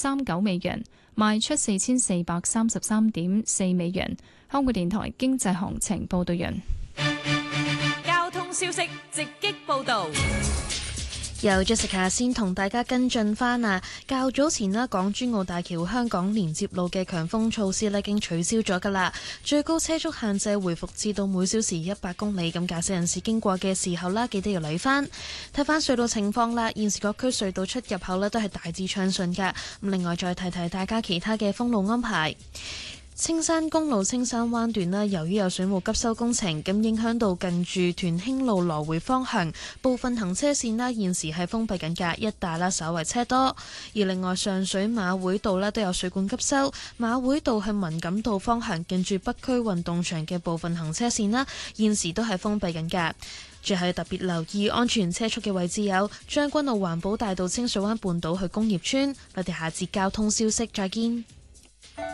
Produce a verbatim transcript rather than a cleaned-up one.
三九美元，賣出四千四百三十三點四美元。香港電台經濟行情報道完。 交通消息直擊報道。 由 Jessica 先同大家跟進返啊，較早前啦，港珠澳大橋香港連接路嘅強風措施咧已經取消咗㗎啦，最高車速限制回復至到每小時一百公里，咁駕駛人士經過嘅時候啦，記得要留意返。睇返隧道情況啦，現時各區隧道出入口咧都係大致暢順㗎。咁另外再提提大家其他嘅封路安排。青山公路青山灣段啦，由於有水務急修工程，咁影響到近住屯興路來回方向部分行車線啦，現時係封閉緊㗎，一帶啦稍為車多。而另外上水馬會道咧都有水管急修，馬會道去文錦道方向近住北區運動場嘅部分行車線啦，現時都係封閉緊㗎。最後特別留意安全車速嘅位置有將軍澳環保大道清水灣半島去工業村。我哋下節交通消息再見。